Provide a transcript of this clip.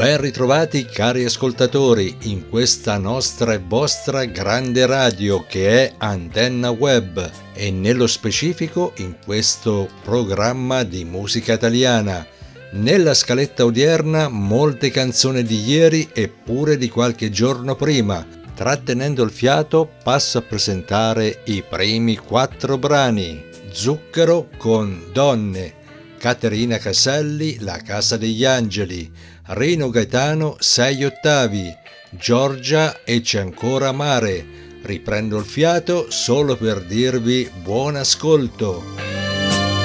Ben ritrovati cari ascoltatori in questa nostra e vostra grande radio che è Antenna Web e nello specifico in questo programma di musica italiana. Nella scaletta odierna molte canzoni di ieri e pure di qualche giorno prima. Trattenendo il fiato passo a presentare i primi 4 brani. Zucchero con Donne, Caterina Caselli, La Casa degli Angeli, Rino Gaetano 6 ottavi, Giorgia e C'è ancora mare. Riprendo il fiato solo per dirvi buon ascolto.